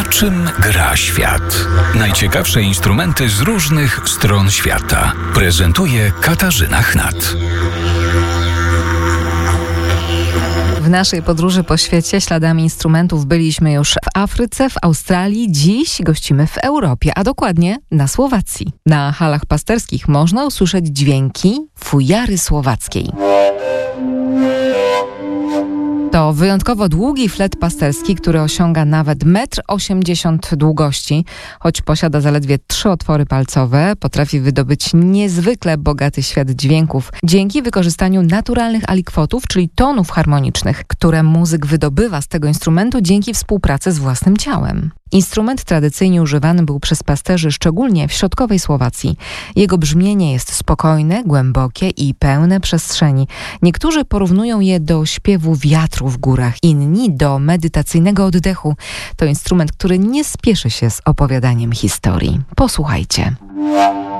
czym gra świat? Najciekawsze instrumenty z różnych stron świata prezentuje Katarzyna Chnat. W naszej podróży po świecie śladami instrumentów byliśmy już w Afryce, w Australii. Dziś gościmy w Europie, a dokładnie na Słowacji. Na halach pasterskich można usłyszeć dźwięki fujary słowackiej. To wyjątkowo długi flet pasterski, który osiąga nawet 1,80 m długości. Choć posiada zaledwie 3 otwory palcowe, potrafi wydobyć niezwykle bogaty świat dźwięków dzięki wykorzystaniu naturalnych alikwotów, czyli tonów harmonicznych, które muzyk wydobywa z tego instrumentu dzięki współpracy z własnym ciałem. Instrument tradycyjnie używany był przez pasterzy szczególnie w środkowej Słowacji. Jego brzmienie jest spokojne, głębokie i pełne przestrzeni. Niektórzy porównują je do śpiewu wiatru w górach, inni do medytacyjnego oddechu. To instrument, który nie spieszy się z opowiadaniem historii. Posłuchajcie.